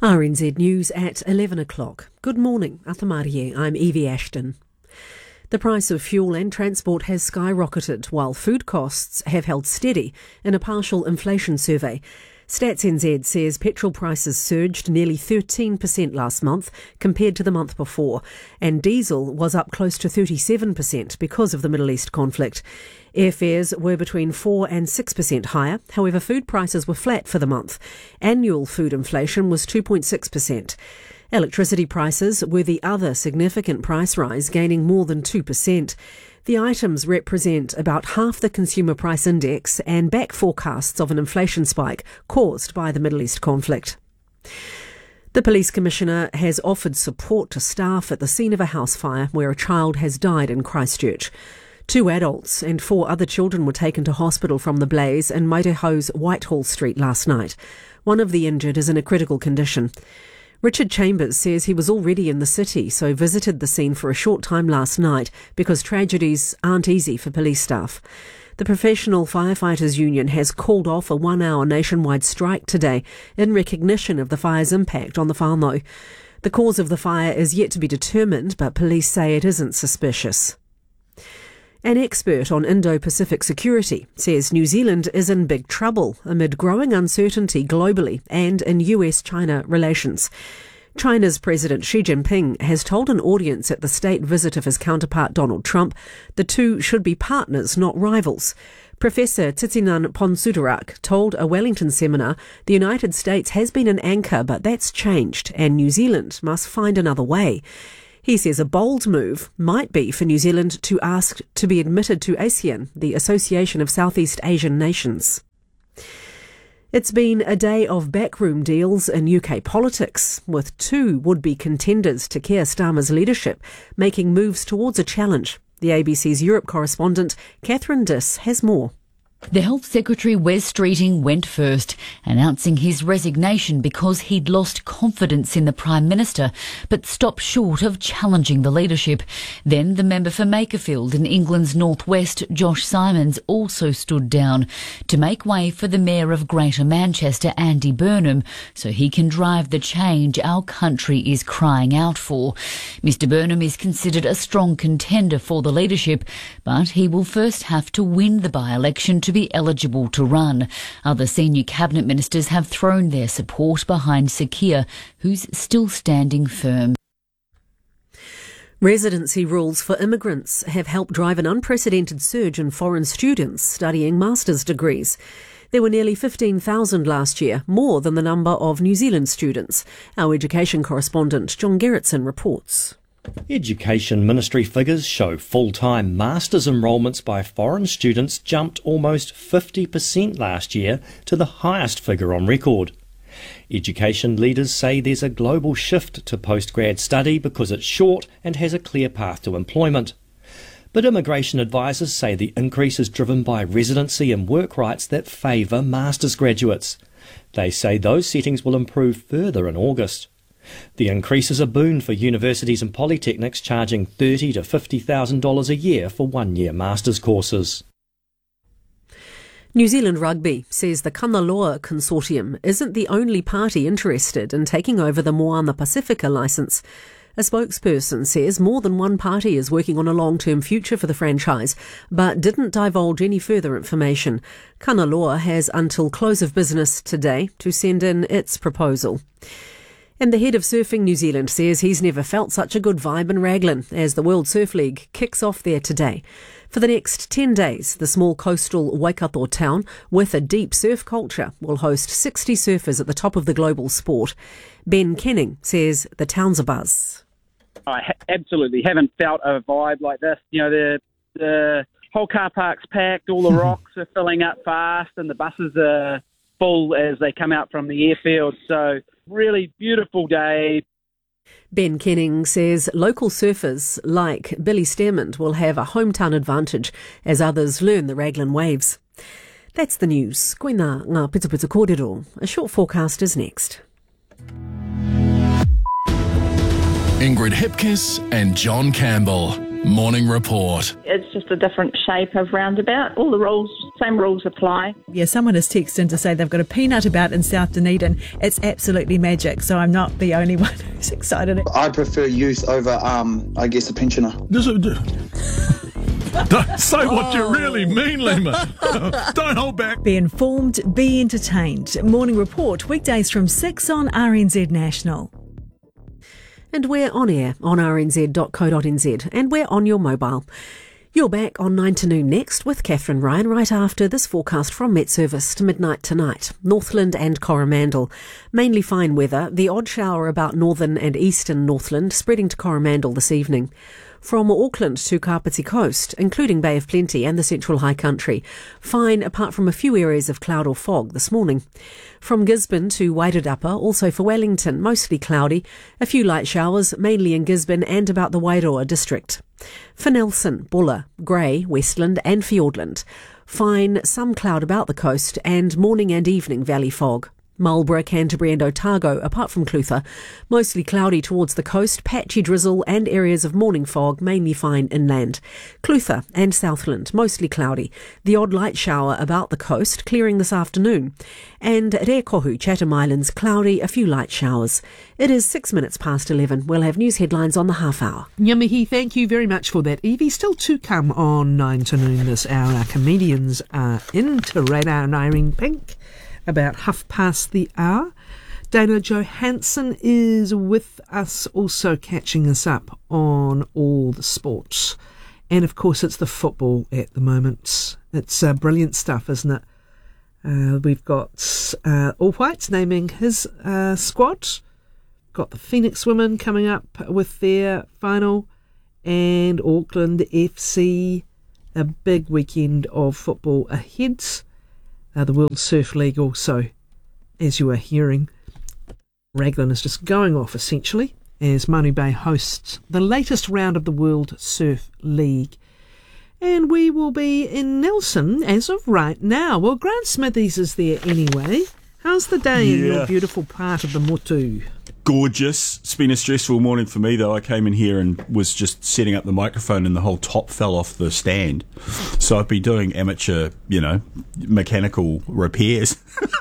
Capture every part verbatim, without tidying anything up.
R N Z News at eleven o'clock. Good morning, Atamarie. I'm Evie Ashton. The price of fuel and transport has skyrocketed while food costs have held steady in a partial inflation survey. Stats N Z says petrol prices surged nearly thirteen percent last month compared to the month before, and diesel was up close to thirty-seven percent because of the Middle East conflict. Airfares were between four and six percent higher. However, food prices were flat for the month. Annual food inflation was two point six percent. Electricity prices were the other significant price rise, gaining more than two percent. The items represent about half the consumer price index and back forecasts of an inflation spike caused by the Middle East conflict. The police commissioner has offered support to staff at the scene of a house fire where a child has died in Christchurch. Two adults and four other children were taken to hospital from the blaze in Maiteho's Whitehall Street last night. One of the injured is in a critical condition. Richard Chambers says he was already in the city, so visited the scene for a short time last night because tragedies aren't easy for police staff. The Professional Firefighters Union has called off a one-hour nationwide strike today in recognition of the fire's impact on the whānau. The cause of the fire is yet to be determined, but police say it isn't suspicious. An expert on Indo-Pacific security says New Zealand is in big trouble amid growing uncertainty globally and in U S China relations. China's President Xi Jinping has told an audience at the state visit of his counterpart Donald Trump the two should be partners, not rivals. Professor Titinan Ponsudarak told a Wellington seminar the United States has been an anchor, but that's changed and New Zealand must find another way. He says a bold move might be for New Zealand to ask to be admitted to ASEAN, the Association of Southeast Asian Nations. It's been a day of backroom deals in U K politics, with two would-be contenders to Keir Starmer's leadership making moves towards a challenge. The A B C's Europe correspondent, Catherine Diss, has more. The Health Secretary Wes Streeting went first, announcing his resignation because he'd lost confidence in the Prime Minister, but stopped short of challenging the leadership. Then the member for Makerfield in England's northwest, Josh Simons, also stood down to make way for the Mayor of Greater Manchester, Andy Burnham, so he can drive the change our country is crying out for. Mister Burnham is considered a strong contender for the leadership, but he will first have to win the by-election to be eligible to run. Other senior cabinet ministers have thrown their support behind Sir Keir, who's still standing firm. Residency rules for immigrants have helped drive an unprecedented surge in foreign students studying master's degrees. There were nearly fifteen thousand last year, more than the number of New Zealand students. Our education correspondent John Gerritsen reports. Education Ministry figures show full-time master's enrolments by foreign students jumped almost fifty percent last year to the highest figure on record. Education leaders say there's a global shift to postgrad study because it's short and has a clear path to employment. But immigration advisors say the increase is driven by residency and work rights that favour master's graduates. They say those settings will improve further in August. The increase is a boon for universities and polytechnics charging thirty thousand to fifty thousand dollars a year for one-year master's courses. New Zealand Rugby says the Kanaloa Consortium isn't the only party interested in taking over the Moana Pacifica licence. A spokesperson says more than one party is working on a long-term future for the franchise, but didn't divulge any further information. Kanaloa has until close of business today to send in its proposal. And the head of Surfing New Zealand says he's never felt such a good vibe in Raglan as the World Surf League kicks off there today. For the next ten days, the small coastal Waikato town, with a deep surf culture, will host sixty surfers at the top of the global sport. Ben Kenning says the town's a buzz. I ha- absolutely haven't felt a vibe like this. You know, the the whole car park's packed, all the rocks are filling up fast, and the buses are full as they come out from the airfield. So really beautiful day. Ben Kenning says local surfers like Billy Stearman will have a hometown advantage as others learn the Raglan waves. That's the news. Koina ngā pitupitu kōrero. A short forecast is next. Ingrid Hipkiss and John Campbell. Morning Report. It's just a different shape of roundabout. All the rules same rules apply. Yeah, someone has texted in to say they've got a peanut about in South Dunedin. It's absolutely magic, so I'm not the only one who's excited. I prefer youth over, um, I guess, a pensioner. Don't say what you really mean, Lima. Don't hold back. Be informed, be entertained. Morning Report, weekdays from six on R N Z National. And we're on air on r n z dot co dot n z, and we're on your mobile. You're back on nine to noon next with Catherine Ryan right after this forecast from Met Service to midnight tonight. Northland and Coromandel. Mainly fine weather, the odd shower about northern and eastern Northland spreading to Coromandel this evening. From Auckland to Kapiti Coast, including Bay of Plenty and the Central High Country. Fine apart from a few areas of cloud or fog this morning. From Gisborne to Wairarapa, also for Wellington, mostly cloudy. A few light showers, mainly in Gisborne and about the Wairoa district. For Nelson, Buller, Grey, Westland and Fiordland. Fine, some cloud about the coast and morning and evening valley fog. Marlborough, Canterbury and Otago, apart from Clutha. Mostly cloudy towards the coast, patchy drizzle and areas of morning fog, mainly fine inland. Clutha and Southland, mostly cloudy. The odd light shower about the coast, clearing this afternoon. And at Eakohu, Chatham Islands, cloudy, a few light showers. It is six minutes past eleven. We'll have news headlines on the half hour. Nyamihi, thank you very much for that. Evie, still to come on nine to noon this hour. Our comedians are in to Radar and Irene Pink. About half past the hour. Dana Johansson is with us, also catching us up on all the sports. And of course it's the football at the moment. It's uh, brilliant stuff, isn't it? Uh, we've got uh, All Whites naming his uh, squad. Got the Phoenix women coming up with their final. And Auckland F C, a big weekend of football ahead. Uh, the World Surf League also, as you are hearing. Raglan is just going off, essentially, as Manu Bay hosts the latest round of the World Surf League. And we will be in Nelson as of right now. Well, Grant Smithies is there anyway. How's the day yeah. in your beautiful part of the Motu? Gorgeous. It's been a stressful morning for me, though. I came in here and was just setting up the microphone and the whole top fell off the stand. So I've been doing amateur, you know, mechanical repairs.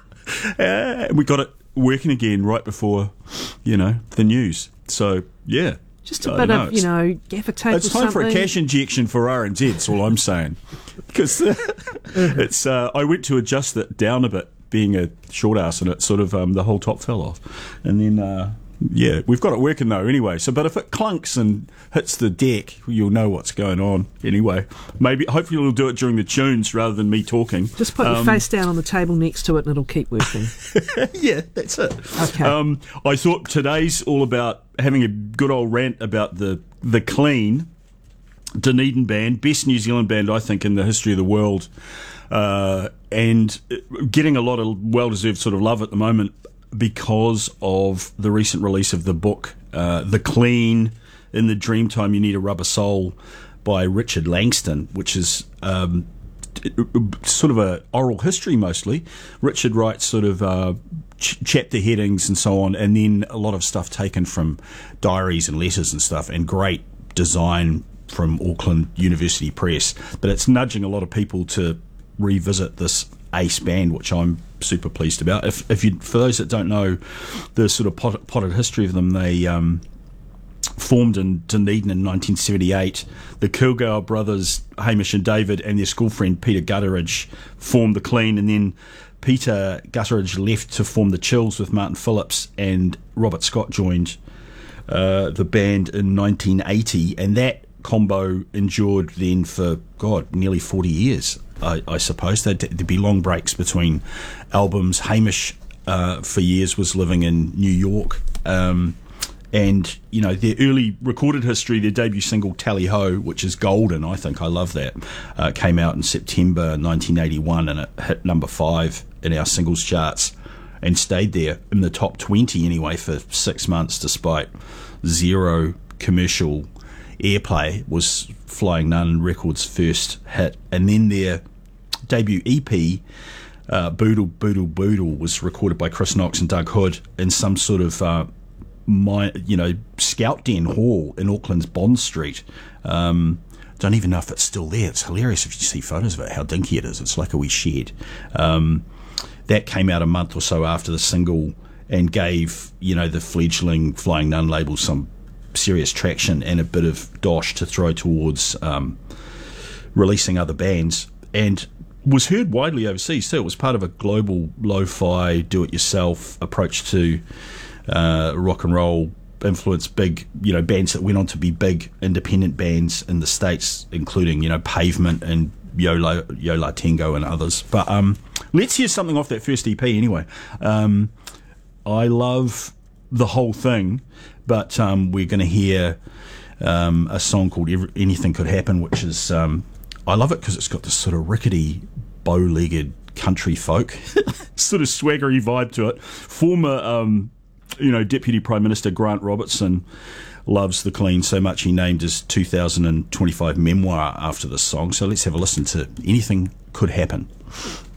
uh, we got it working again right before, you know, the news. So, yeah. Just a bit know, of, you know, gaffer tape It's or time something. for a cash injection for R N Z, that's all I'm saying. Because uh, it's, uh, I went to adjust it down a bit, being a short ass, and it sort of um, the whole top fell off, and then uh, yeah, we've got it working though anyway. So, but if it clunks and hits the deck, you'll know what's going on anyway. Maybe, hopefully, we'll do it during the tunes rather than me talking. Just put um, your face down on the table next to it, and it'll keep working. Yeah, that's it. Okay. Um, I thought today's all about having a good old rant about the the Clean Dunedin band, best New Zealand band I think in the history of the world. Uh, and getting a lot of well-deserved sort of love at the moment because of the recent release of the book, uh, The Clean, In the Dreamtime You Need a Rubber Soul by Richard Langston, which is um, sort of a oral history mostly. Richard writes sort of uh, ch- chapter headings and so on, and then a lot of stuff taken from diaries and letters and stuff, and great design from Auckland University Press. But it's nudging a lot of people to revisit this ace band, which I'm super pleased about. If, if you, for those that don't know the sort of pot, potted history of them, they um, formed in Dunedin in nineteen seventy-eight. The Kilgour brothers, Hamish and David, and their school friend Peter Gutteridge formed the Clean, and then Peter Gutteridge left to form the Chills with Martin Phillips, and Robert Scott joined uh, the band in nineteen eighty, and that combo endured then for, God, nearly forty years. I, I suppose there'd, there'd be long breaks between albums. Hamish, uh, for years, was living in New York, um, and you know their early recorded history. Their debut single "Tally Ho," which is golden, I think. I love that. Uh, came out in September nineteen eighty-one, and it hit number five in our singles charts, and stayed there in the top twenty anyway for six months, despite zero commercial airplay. Was Flying Nun Records' first hit, and then their debut E P, uh, Boodle Boodle Boodle, was recorded by Chris Knox and Doug Hood in some sort of uh, my, you know, scout den hall in Auckland's Bond Street. Um, don't even know if it's still there. It's hilarious if you see photos of it, how dinky it is. It's like a wee shed. Um, that came out a month or so after the single and gave, you know, the fledgling Flying Nun label some serious traction and a bit of dosh to throw towards um, releasing other bands, and was heard widely overseas too. It was part of a global lo-fi, do-it-yourself approach to uh, rock and roll influence, big, you know, bands that went on to be big independent bands in the States, including, you know, Pavement and Yo La, Yo La Tengo and others. But um, let's hear something off that first E P anyway. Um, I love the whole thing, but um, we're going to hear um, a song called Every- Anything Could Happen, which is, um, I love it because it's got this sort of rickety, bow-legged country folk, sort of swaggery vibe to it. Former, um, you know, Deputy Prime Minister Grant Robertson loves the Clean so much he named his two thousand twenty-five memoir after this song. So let's have a listen to Anything Could Happen.